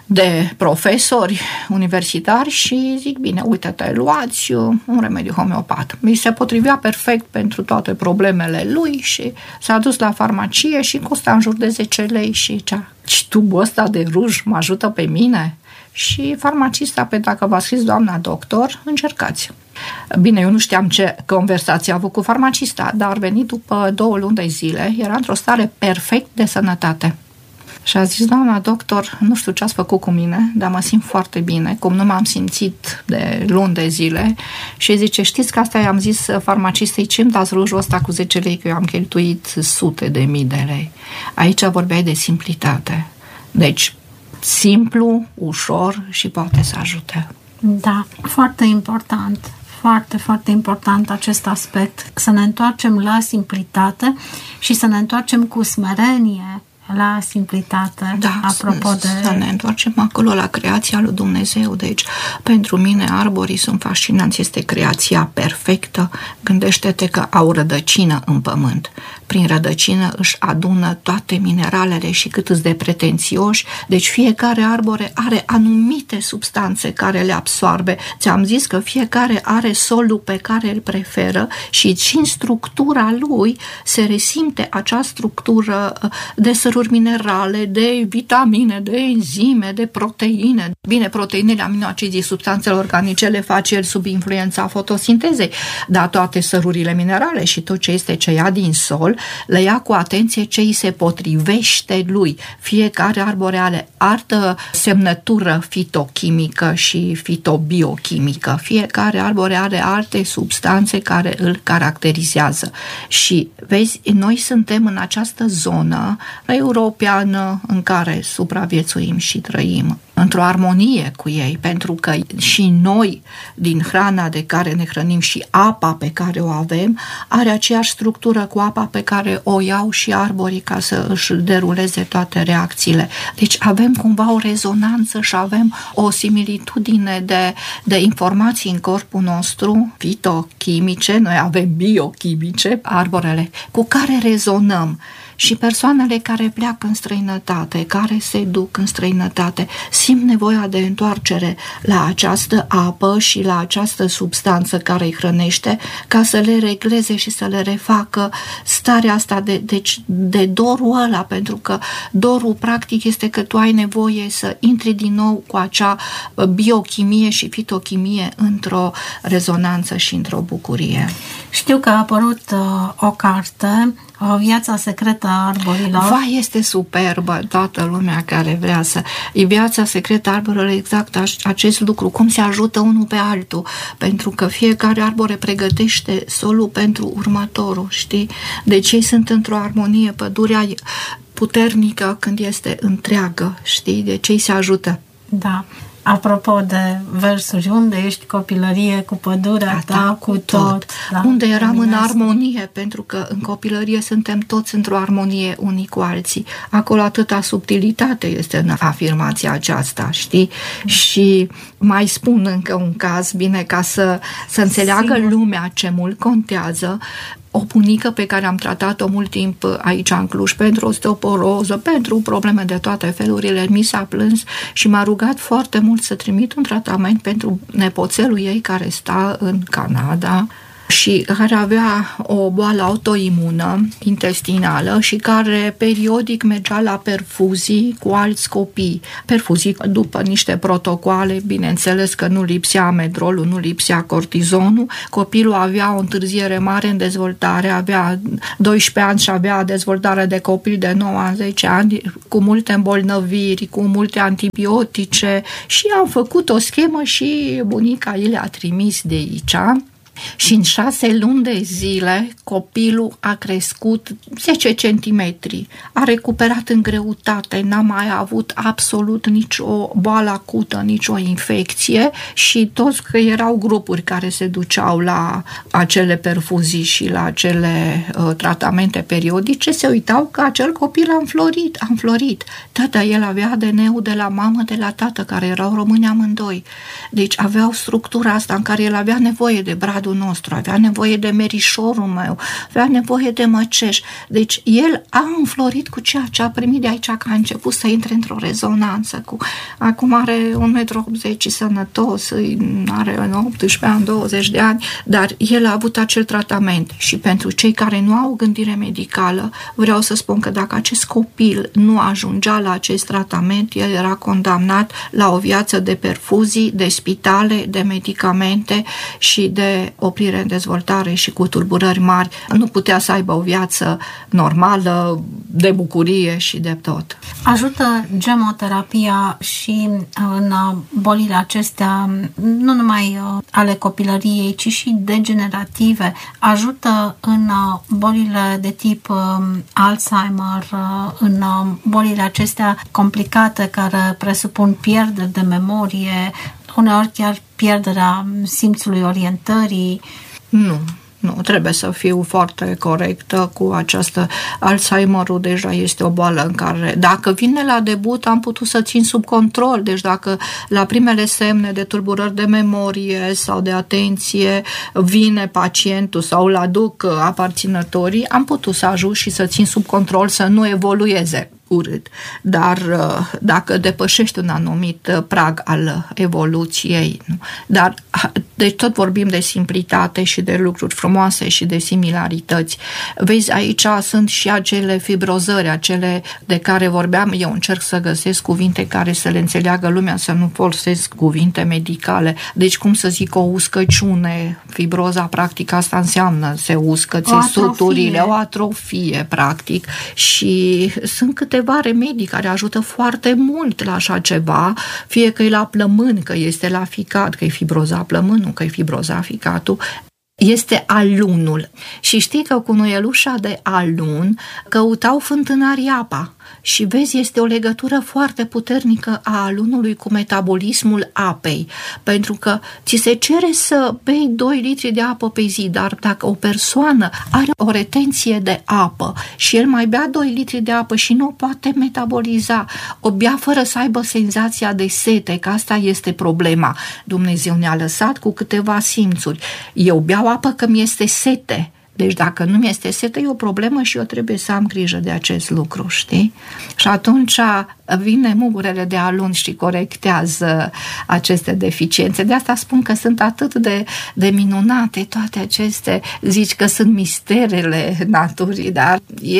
de profesori universitari și zic, bine, uite-te, luați un remediu homeopat. Mi se potrivea perfect pentru toate problemele lui și s-a dus la farmacie și costa în jur de 10 lei și și tubul ăsta de ruj mă ajută pe mine? Și farmacista, pe dacă v-a scris doamna doctor, încercați. Bine, eu nu știam ce conversație a avut cu farmacista, dar a venit după 2 luni de zile, era într-o stare perfect de sănătate. Și a zis, doamna doctor, nu știu ce ați făcut cu mine, dar mă simt foarte bine, cum nu m-am simțit de luni de zile. Și zice, știți că asta i-am zis farmacistei, ce-mi dați rujul ăsta cu 10 lei, că eu am cheltuit sute de mii de lei. Aici vorbeai de simplitate. Deci, simplu, ușor și poate să ajute. Da, foarte important. Foarte, foarte important acest aspect. Să ne întoarcem la simplitate și să ne întoarcem cu smerenie la simplitate. Da, apropo să ne întoarcem acolo la creația lui Dumnezeu. Deci, pentru mine, arborii sunt fascinanți. Este creația perfectă. Gândește-te că au rădăcină în pământ. Prin rădăcină își adună toate mineralele și cât îți de pretențioși. Deci fiecare arbore are anumite substanțe care le absorbe. Ți-am zis că fiecare are solul pe care îl preferă și în structura lui se resimte acea structură de săruri minerale, de vitamine, de enzime, de proteine. Bine, proteinele, aminoacizii, substanțele organice le face el sub influența fotosintezei, dar toate sărurile minerale și tot ce este ce ia din sol, le ia cu atenție ce îi se potrivește lui. Fiecare arbore are altă semnătură fitochimică și fitobiochimică. Fiecare arbore are alte substanțe care îl caracterizează. Și vezi, noi suntem în această zonă europeană în care supraviețuim și trăim într-o armonie cu ei, pentru că și noi, din hrana de care ne hrănim și apa pe care o avem, are aceeași structură cu apa pe care o iau și arborii ca să își deruleze toate reacțiile. Deci avem cumva o rezonanță și avem o similitudine de informații în corpul nostru, fitochimice, noi avem biochimice, arborele, cu care rezonăm. Și persoanele care pleacă în străinătate, care se duc în străinătate, simt nevoia de întoarcere la această apă și la această substanță care îi hrănește, ca să le regleze și să le refacă starea asta de dorul ăla, pentru că dorul practic este că tu ai nevoie să intri din nou cu acea biochimie și fitochimie într-o rezonanță și într-o bucurie. Știu că a apărut o carte, Viața secretă a arborilor. Vai, este superbă, toată lumea care vrea să... E viața secretă a arborilor, exact acest lucru, cum se ajută unul pe altul, pentru că fiecare arbore pregătește solul pentru următorul, știi? Deci ei sunt într-o armonie, pădurea puternică când este întreagă, știi? Deci ei se ajută. Da. Apropo de versuri, unde ești copilărie cu pădurea ta, cu tot. Da? Unde eram în armonie, pentru că în copilărie suntem toți într-o armonie unii cu alții. Acolo atâta subtilitate este în afirmația aceasta, știi? Și mai spun încă un caz, bine, ca să înțeleagă lumea ce mult contează. o bunică pe care am tratat-o mult timp aici în Cluj pentru osteoporoză, pentru probleme de toate felurile, mi s-a plâns și m-a rugat foarte mult să trimit un tratament pentru nepoțelul ei care sta în Canada și care avea o boală autoimună intestinală și care periodic mergea la perfuzii cu alți copii. Perfuzii după niște protocoale, bineînțeles că nu lipsea amedrolul, nu lipsea cortizonul. Copilul avea o întârziere mare în dezvoltare, avea 12 ani și avea dezvoltare de copil de 9-10 ani, cu multe îmbolnăviri, cu multe antibiotice și am făcut o schemă și bunica ei le-a trimis de aici. Și în 6 luni de zile copilul a crescut 10 centimetri, a recuperat în greutate, n-a mai avut absolut nicio boală acută, nicio infecție și toți că erau grupuri care se duceau la acele perfuzii și la acele tratamente periodice, se uitau că acel copil a înflorit. Tata, el avea ADN-ul de la mamă, de la tată, care erau români amândoi. Deci aveau structura asta în care el avea nevoie de bradul nostru, avea nevoie de merișorul meu, avea nevoie de măceș. Deci el a înflorit cu ceea ce a primit de aici, că a început să intre într-o rezonanță cu... Acum are 1,80 m sănătos, are 18 ani, 20 de ani, dar el a avut acel tratament și pentru cei care nu au gândire medicală, vreau să spun că dacă acest copil nu ajungea la acest tratament, el era condamnat la o viață de perfuzii, de spitale, de medicamente și de oprire în dezvoltare și cu tulburări mari. Nu putea să aibă o viață normală, de bucurie și de tot. Ajută gemoterapia și în bolile acestea, nu numai ale copilăriei, ci și degenerative. Ajută în bolile de tip Alzheimer, în bolile acestea complicate care presupun pierderi de memorie, uneori chiar pierderea simțului orientării. Nu, trebuie să fiu foarte corectă cu această. Alzheimerul deja este o boală în care, dacă vine la debut, am putut să țin sub control. Deci dacă la primele semne de tulburări de memorie sau de atenție vine pacientul sau îl aduc aparținătorii, am putut să ajut și să țin sub control, să nu evolueze urât. Dar dacă depășești un anumit prag al evoluției, nu? Dar deci tot vorbim de simplitate și de lucruri frumoase și de similarități. Vezi, aici sunt și acele fibrozări, acele de care vorbeam, eu încerc să găsesc cuvinte care să le înțeleagă lumea, să nu folosesc cuvinte medicale. Deci, cum să zic, o uscăciune, fibroza, practic, asta înseamnă, se uscă țesuturile, o atrofie, practic, și sunt câteva remedii care ajută foarte mult la așa ceva, fie că e la plămân, că este la ficat, că e fibroza plămânul, că e fibroza ficatul, este alunul. Și știi că cu nuielușa de alun căutau fântânarii apa. Și vezi, este o legătură foarte puternică a alunului cu metabolismul apei, pentru că ți se cere să bei 2 litri de apă pe zi, dar dacă o persoană are o retenție de apă și el mai bea 2 litri de apă și nu o poate metaboliza, o bea fără să aibă senzația de sete, că asta este problema. Dumnezeu ne-a lăsat cu câteva simțuri. Eu beau apă că mi este sete. Deci dacă nu mi-este sete, e o problemă și eu trebuie să am grijă de acest lucru, știi? Și atunci vine mugurele de alun și corectează aceste deficiențe. De asta spun că sunt atât de minunate toate aceste, zici că sunt misterele naturii, dar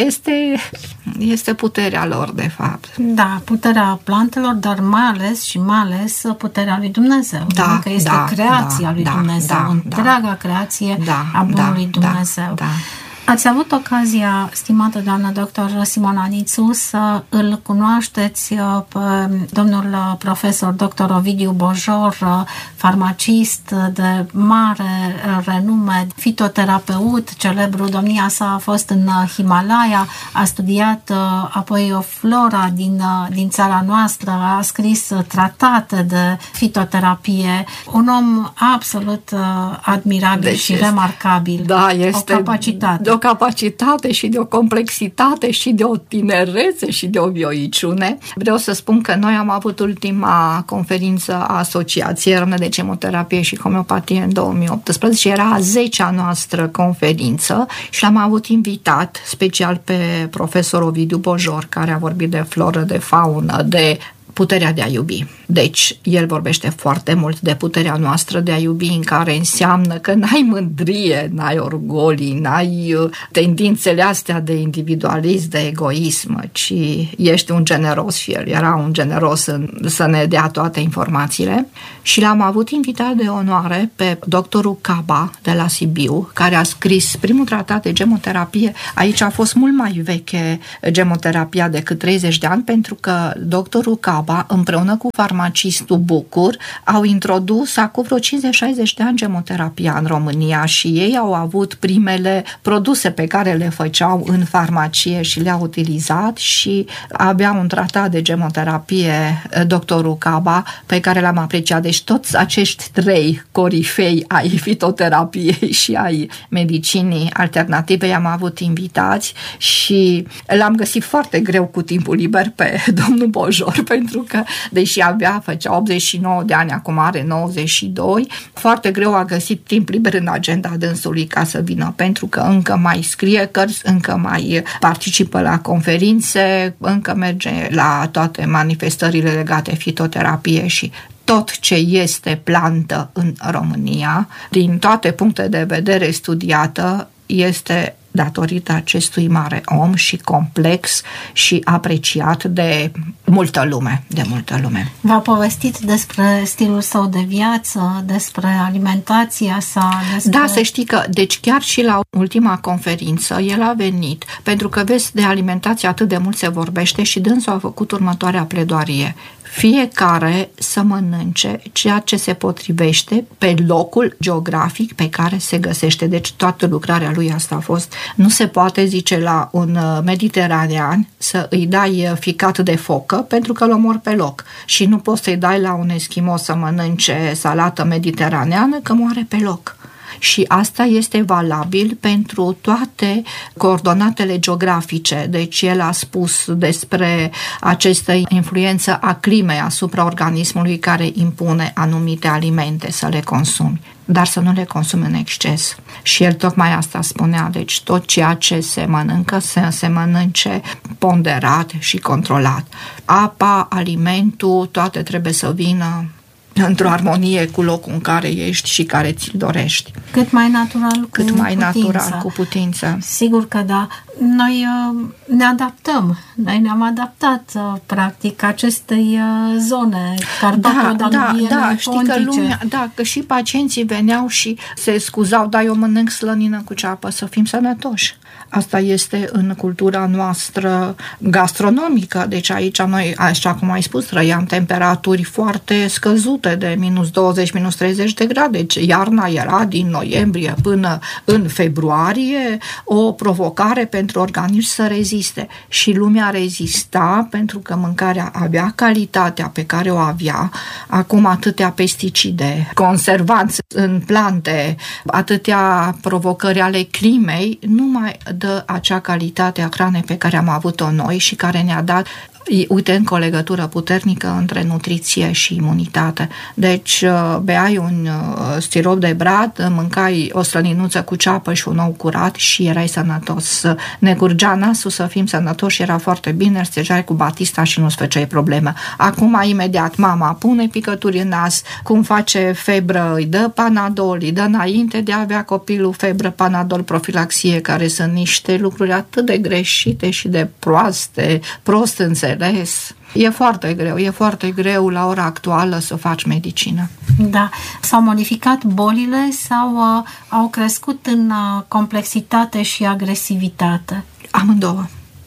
este puterea lor, de fapt. Da, puterea plantelor, dar mai ales puterea lui Dumnezeu. Da, că este creația lui Dumnezeu, întreaga creație a bunului Dumnezeu. Da. Ați avut ocazia, stimată doamnă doctor Simona Nițu, să îl cunoașteți pe domnul profesor dr. Ovidiu Bojor, farmacist de mare renume, fitoterapeut, celebru. Domnia sa a fost în Himalaya, a studiat apoi o flora din țara noastră, a scris tratate de fitoterapie. Un om absolut admirabil și remarcabil. Da, este o capacitate. capacitate și de o complexitate și de o tinerețe și de o vioiciune. Vreau să spun că noi am avut ultima conferință a Asociației Române de Kemoterapie și Homeopatie în 2018. Era a 10-a noastră conferință și l-am avut invitat special pe profesor Ovidiu Bojor, care a vorbit de floră, de faună, de puterea de a iubi. Deci, el vorbește foarte mult de puterea noastră de a iubi, în care înseamnă că n-ai mândrie, n-ai orgolii, n-ai tendințele astea de individualism, de egoism, ci ești un generos și el era un generos să ne dea toate informațiile. Și l-am avut invitat de onoare pe doctorul Caba de la Sibiu, care a scris primul tratat de gemoterapie. Aici a fost mult mai veche gemoterapia decât 30 de ani, pentru că doctorul Caba împreună cu farmacistul Bucur au introdus acum vreo 50-60 de ani gemoterapia în România și ei au avut primele produse pe care le făceau în farmacie și le-au utilizat și avea un tratat de gemoterapie, doctorul Caba, pe care l-am apreciat. Deci toți acești trei corifei ai fitoterapiei și ai medicinii alternative i-am avut invitați și l-am găsit foarte greu cu timpul liber pe domnul Bojor, pentru că, deși făcea 89 de ani, acum are 92, foarte greu a găsit timp liber în agenda dânsului ca să vină, pentru că încă mai scrie cărți, încă mai participă la conferințe, încă merge la toate manifestările legate fitoterapie și tot ce este plantă în România, din toate puncte de vedere studiată, este datorită acestui mare om și complex și apreciat de multă lume, V-a povestit despre stilul său de viață, despre alimentația sa, despre... Da, să știi că, deci chiar și la ultima conferință, el a venit, pentru că vezi, de alimentație atât de mult se vorbește și dânsul a făcut următoarea pledoarie. Fiecare să mănânce ceea ce se potrivește pe locul geografic pe care se găsește. Deci toată lucrarea lui asta a fost. Nu se poate, zice, la un mediteranean să îi dai ficat de focă pentru că îl omori pe loc. Și nu poți să-i dai la un eschimos să mănânce salată mediteraneană că moare pe loc. Și asta este valabil pentru toate coordonatele geografice. Deci el a spus despre această influență a climei asupra organismului care impune anumite alimente să le consumi, dar să nu le consumi în exces. Și el tocmai asta spunea, deci tot ceea ce se mănâncă să se mănânce ponderat și controlat. Apa, alimentul, toate trebuie să vină într-o armonie cu locul în care ești și care ți-l dorești. Cât mai natural cu putință. Sigur că da. Noi ne adaptăm. Noi ne-am adaptat practic acestei zone carpato-danubiene știi că lumea, că și pacienții veneau și se scuzau, eu mănânc slănină cu ceapă, să fim sănătoși. Asta este în cultura noastră gastronomică, deci aici noi, așa cum ai spus, trăiam temperaturi foarte scăzute de -20, -30 de grade, deci iarna era din noiembrie până în februarie o provocare pentru organism să reziste și lumea rezista pentru că mâncarea avea calitatea pe care o avea, acum atâtea pesticide, conservanți în plante, atâtea provocări ale climei, nu mai dă acea calitate a hranei pe care am avut-o noi și care ne-a dat, uite, încă o legătură puternică între nutriție și imunitate. Deci beai un sirop de brad, mâncai o slăninuță cu ceapă și un ou curat și erai sănătos. Ne curgea nasul să fim sănătoși, era foarte bine, stegeai cu batista și nu-ți făceai probleme. Acum, imediat, mama pune picături în nas, cum face febră, îi dă Panadol, îi dă înainte de a avea copilul febră, Panadol, profilaxie, care sunt niște lucruri atât de greșite și de proaste, prost înțeles. E foarte greu la ora actuală să faci medicină. Da. S-au modificat bolile sau au crescut în complexitate și agresivitate? Amândouă.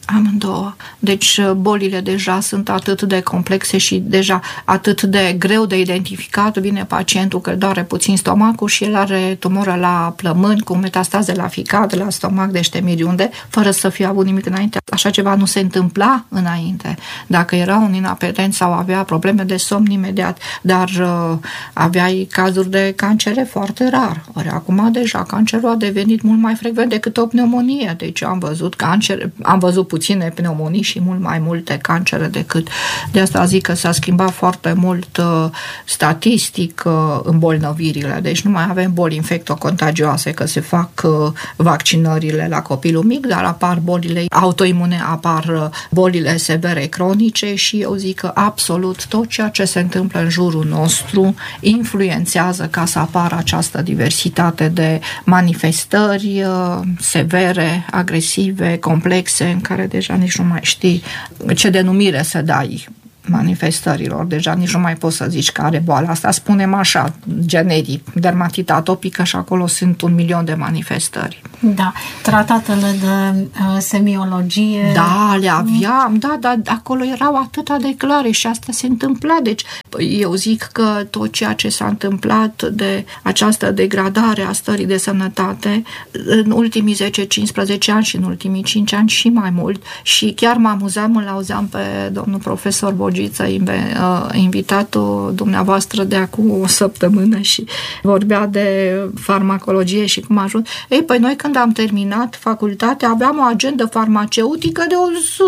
Amândouă. Deci bolile deja sunt atât de complexe și deja atât de greu de identificat. Vine pacientul că doare puțin stomacul și el are tumoră la plămâni cu metastaze la ficat, la stomac, de ștemiriunde, fără să fie avut nimic înainte. Așa ceva nu se întâmpla înainte. Dacă era un inapetent sau avea probleme de somn imediat, dar aveai cazuri de cancere foarte rar. Ori acum deja cancerul a devenit mult mai frecvent decât o pneumonie. Deci am văzut puține pneumonii și mult mai multe cancere decât. De asta zic că s-a schimbat foarte mult statistic îmbolnăvirile. Deci nu mai avem boli infectocontagioase, că se fac vaccinările la copilul mic, dar apar bolile autoimune, apar bolile severe cronice și eu zic că absolut tot ceea ce se întâmplă în jurul nostru influențează ca să apară această diversitate de manifestări severe, agresive, complexe, în care deja nici nu mai știi ce denumire să dai manifestărilor. Deja nici nu mai poți să zici că are boala asta. Spunem așa, generic, dermatită atopică și acolo sunt 1.000.000 de manifestări. Da, tratatele de semiologie. Da, le aveam, dar acolo erau atâta de clare și asta se întâmpla. Deci eu zic că tot ceea ce s-a întâmplat de această degradare a stării de sănătate în ultimii 10-15 ani și în ultimii 5 ani și mai mult, și chiar mă amuzam, îl auzeam pe domnul profesor Bogiță, invitatul dumneavoastră de acum o săptămână, și vorbea de farmacologie și cum a ajuns. Ei, păi noi când am terminat facultatea aveam o agendă farmaceutică de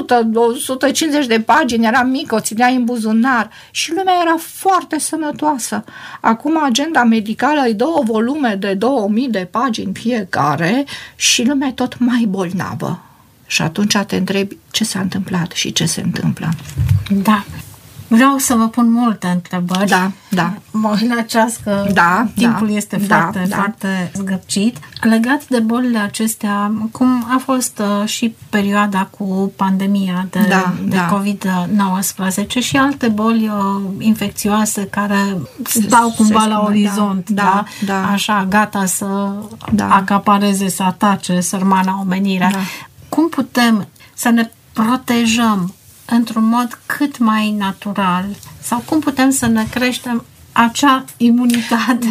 150 de pagini, era mică, o țineai în buzunar și lumea era foarte sănătoasă. Acum agenda medicală e 2 volume de 2000 de pagini fiecare și lumea e tot mai bolnavă. Și atunci te întrebi ce s-a întâmplat și ce se întâmplă. Da. Vreau să vă pun multe întrebări. Da. Mă înacească că timpul este foarte zgârcit. Legat de bolile acestea, cum a fost și perioada cu pandemia de COVID-19 și alte boli infecțioase care stau cumva la orizont, așa, gata să acapareze, să atace sărmana omenire. Da. Cum putem să ne protejăm într-un mod cât mai natural? Sau cum putem să ne creștem acea imunitate?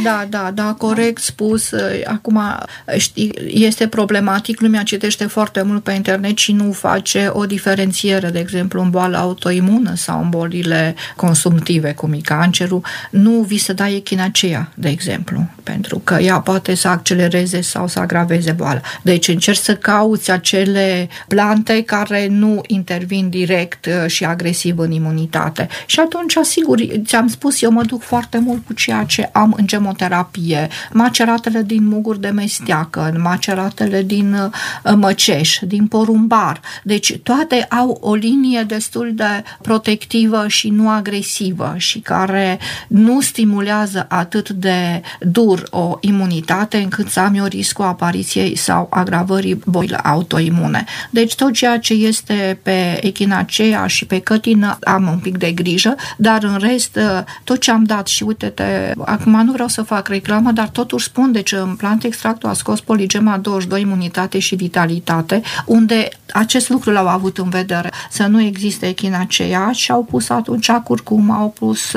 Da, corect spus. Acum, știi, este problematic, lumea citește foarte mult pe internet și nu face o diferențiere, de exemplu, în boala autoimună sau în bolile consumtive, cum e cancerul, nu vi se dai echinacea, de exemplu, pentru că ea poate să accelereze sau să agraveze boala. Deci încerci să cauți acele plante care nu intervin direct și agresiv în imunitate. Și atunci, sigur, ți-am spus, eu mă duc foarte mult cu ceea ce am în gemoterapie, maceratele din muguri de mesteacă, maceratele din măceș, din porumbar. Deci toate au o linie destul de protectivă și nu agresivă și care nu stimulează atât de dur o imunitate încât să am eu riscul apariției sau agravării bolilor autoimune. Deci tot ceea ce este pe echinacea și pe cătină am un pic de grijă, dar în rest tot ce am dat, și uite-te, acum nu vreau să fac reclamă, dar totuși spun, deci în plant extractul a scos Poligema 22, imunitate și vitalitate, unde acest lucru l-au avut în vedere, să nu existe echinacea, și au pus atunci curcuma, au pus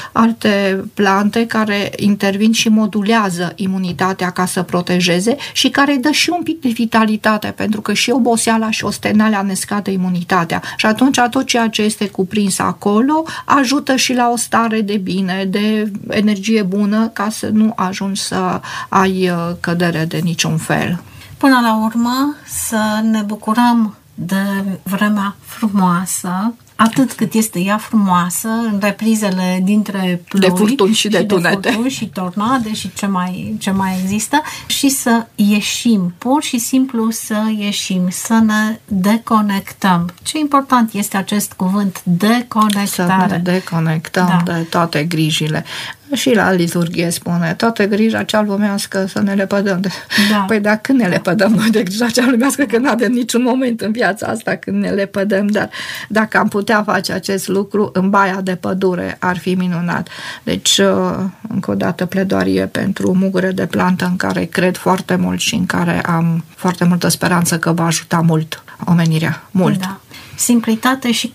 alte plante care intervin și modulează imunitatea ca să protejeze și care îi dă și un pic de vitalitate, pentru că și oboseala și ostenalea ne scade imunitatea. Și atunci tot ceea ce este cuprins acolo ajută și la o stare de bine, de energie bună, ca să nu ajungi să ai cădere de niciun fel. Până la urmă, să ne bucurăm de vremea frumoasă, atât cât este ea frumoasă, în reprizele dintre ploi, de furtuni și de tunete, furtuni și tornade și ce mai există, și să ieșim, pur și simplu să ieșim, să ne deconectăm. Ce important este acest cuvânt, deconectare. Să ne deconectăm de toate grijile. Și la liturghie spune, toată grija cea lumească să ne lepădăm. Da. Păi da, când ne lepădăm noi de grija cea lumească, că nu avem niciun moment în viața asta când ne lepădăm, dar dacă am putea face acest lucru în baia de pădure, ar fi minunat. Deci, încă o dată, pledoarie pentru mugure de plantă în care cred foarte mult și în care am foarte multă speranță că va ajuta mult omenirea. Mult. Da. Simplitate și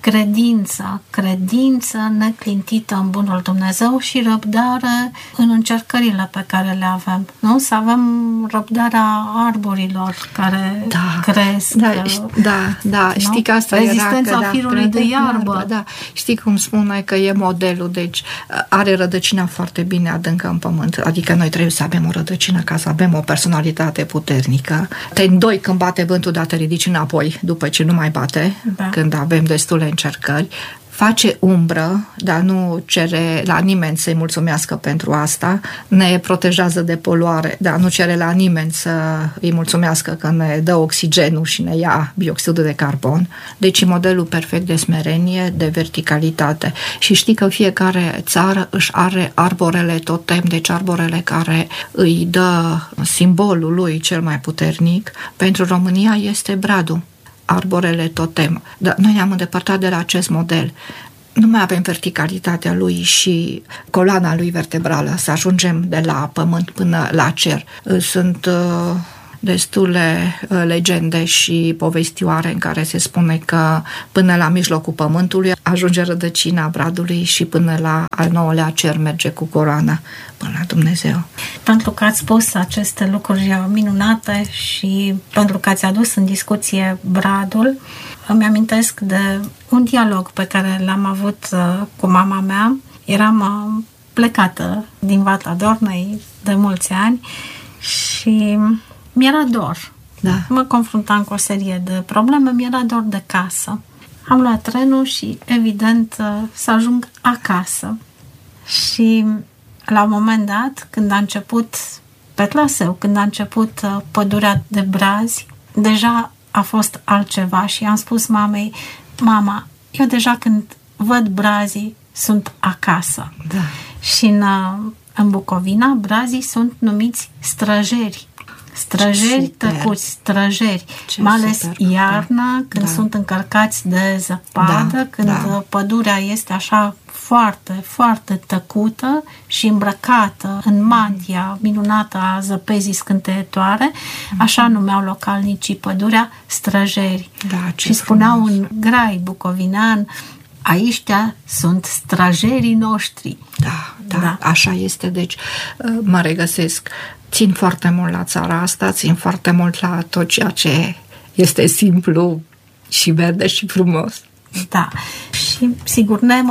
credință neclintită în bunul Dumnezeu și răbdare în încercările pe care le avem. Nu? Să avem răbdarea arborilor care cresc. Da. Știi că asta rezistența era firului de iarbă. Da. Știi cum spune că e modelul, deci are rădăcina foarte bine adâncă în pământ. Adică noi trebuie să avem o rădăcină ca să avem o personalitate puternică. Te îndoi când bate vântul, dar te ridici înapoi după ce nu mai bate. Da. Când avem destule încercări, face umbră, dar nu cere la nimeni să-i mulțumească pentru asta, ne protejează de poluare, dar nu cere la nimeni să îi mulțumească că ne dă oxigenul și ne ia bioxidul de carbon. Deci modelul perfect de smerenie, de verticalitate. Și știi că fiecare țară își are arborele totem, deci arborele care îi dă simbolul lui cel mai puternic. Pentru România este bradul, arborele totem. Dar noi ne-am îndepărtat de la acest model. Nu mai avem verticalitatea lui și coloana lui vertebrală, să ajungem de la pământ până la cer. Sunt destule legende și povestioare în care se spune că până la mijlocul pământului ajunge rădăcina bradului și până la al 9-lea cer merge cu coroana până la Dumnezeu. Pentru că ați spus aceste lucruri minunate și pentru că ați adus în discuție bradul, îmi amintesc de un dialog pe care l-am avut cu mama mea. Eram plecată din Vatra Dornei de mulți ani și mi-era dor. Da. Mă confruntam cu o serie de probleme, mi-era dor de casă. Am luat trenul și, evident, să ajung acasă. Și la un moment dat, când a început pe traseu, când a început pădurea de brazi, deja a fost altceva și am spus mamei, mama, eu deja când văd brazii sunt acasă. Da. Și în Bucovina, brazii sunt numiți străjeri. Străjeri tăcuți, străjeri, mai ales iarna, când sunt încărcați de zăpadă, când pădurea este așa foarte, foarte tăcută și îmbrăcată în mantia minunată a zăpezii scânteietoare, așa numeau localnicii pădurea străjeri. Și spuneau în grai bucovinean, aiștia sunt strajerii noștri. Da, așa este, deci mă regăsesc. Țin foarte mult la țara asta, țin foarte mult la tot ceea ce este simplu și verde și frumos. Da, și sigur ne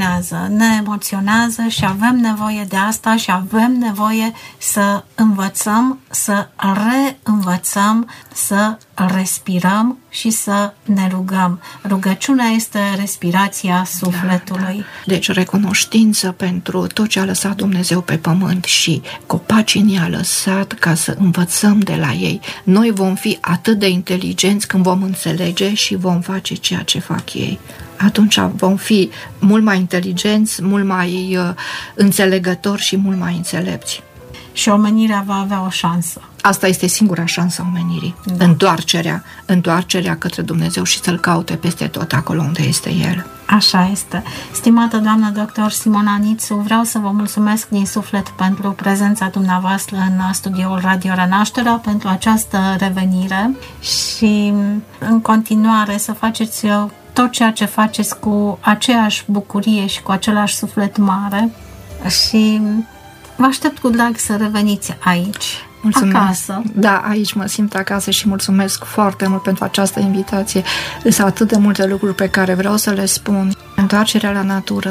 emoționează și avem nevoie de asta și avem nevoie să învățăm, să reînvățăm, să respirăm și să ne rugăm. Rugăciunea este respirația sufletului. Da. Deci recunoștință pentru tot ce a lăsat Dumnezeu pe pământ și copacii ne-a lăsat ca să învățăm de la ei. Noi vom fi atât de inteligenți când vom înțelege și vom face ceea ce fac ei. Atunci vom fi mult mai inteligenți, mult mai înțelegători și mult mai înțelepți. Și omenirea va avea o șansă. Asta este singura șansă a omenirii. Da. Întoarcerea către Dumnezeu și să-L caute peste tot acolo unde este El. Așa este. Stimată doamnă doctor Simona Nițu, vreau să vă mulțumesc din suflet pentru prezența dumneavoastră în studioul Radio Renașterea, pentru această revenire și în continuare să faceți tot ceea ce faceți cu aceeași bucurie și cu același suflet mare și vă aștept cu drag să reveniți aici. Mulțumesc. Acasă. Da, aici mă simt acasă și mulțumesc foarte mult pentru această invitație. Sunt atât de multe lucruri pe care vreau să le spun. Întoarcerea la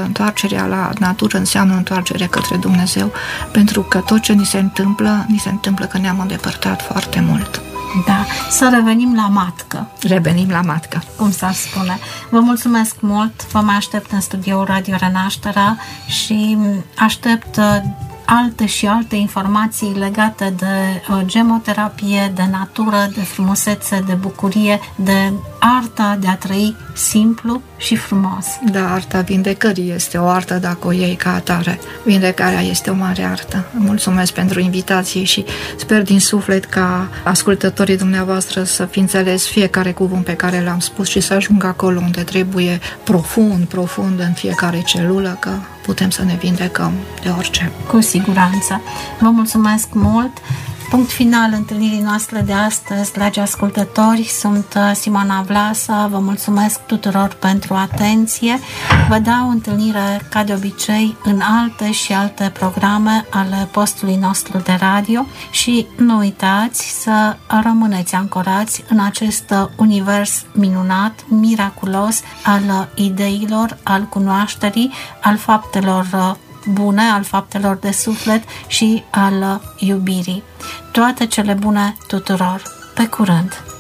natură înseamnă întoarcerea către Dumnezeu, pentru că tot ce ni se întâmplă că ne-am îndepărtat foarte mult. Da, să revenim la matcă. Revenim la matcă. Cum s-ar spune. Vă mulțumesc mult, vă mai aștept în studioul Radio Renașterea și aștept alte și alte informații legate de gemoterapie, de natură, de frumusețe, de bucurie, de arta de a trăi simplu și frumos. Da, arta vindecării este o artă dacă o iei ca atare. Vindecarea este o mare artă. Mulțumesc pentru invitație și sper din suflet ca ascultătorii dumneavoastră să fi înțeles fiecare cuvânt pe care l-am spus și să ajungă acolo unde trebuie, profund în fiecare celulă, că putem să ne vindecăm de orice. Cu siguranță. Vă mulțumesc mult! Punct final întâlnirii noastre de astăzi, dragi ascultători, sunt Simona Vlasa, vă mulțumesc tuturor pentru atenție, vă dau întâlnire ca de obicei în alte și alte programe ale postului nostru de radio și nu uitați să rămâneți ancorați în acest univers minunat, miraculos al ideilor, al cunoașterii, al faptelor bune, al faptelor de suflet și al iubirii. Toate cele bune tuturor! Pe curând!